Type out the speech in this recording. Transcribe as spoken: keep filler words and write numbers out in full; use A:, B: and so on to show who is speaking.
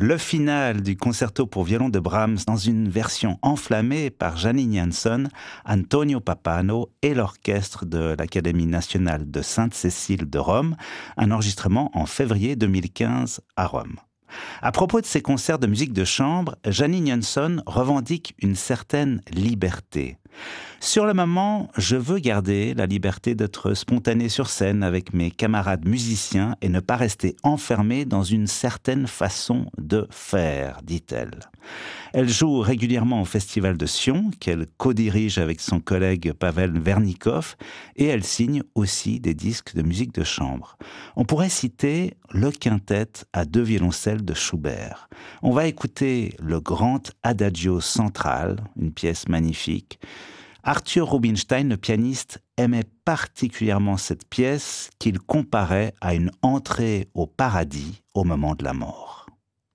A: Le final du concerto pour violon de Brahms dans une version enflammée par Janine Janson, Antonio Pappano et l'orchestre de l'Académie nationale de Sainte-Cécile de Rome, un enregistrement en février deux mille quinze à Rome. À propos de ces concerts de musique de chambre, Janine Janson revendique une certaine liberté. Sur le moment, je veux garder la liberté d'être spontané sur scène avec mes camarades musiciens et ne pas rester enfermé dans une certaine façon de faire, dit-elle. Elle joue régulièrement au Festival de Sion, qu'elle co-dirige avec son collègue Pavel Vernikov, et elle signe aussi des disques de musique de chambre. On pourrait citer le quintet à deux violoncelles de Schubert. On va écouter le grand Adagio central, une pièce magnifique. Arthur Rubinstein, le pianiste, aimait particulièrement cette pièce qu'il comparait à une entrée au paradis au moment de la mort.